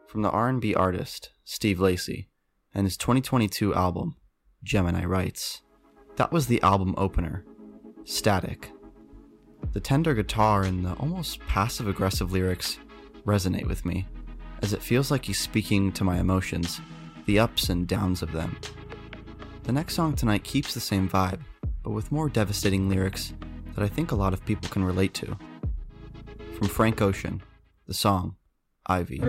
from the R&B artist Steve Lacy and his 2022 album, Gemini Writes. That was the album opener, Static. The tender guitar and the almost passive-aggressive lyrics resonate with me, as it feels like he's speaking to my emotions, the ups and downs of them. The next song tonight keeps the same vibe, but with more devastating lyrics that I think a lot of people can relate to. From Frank Ocean, the song, Ivy.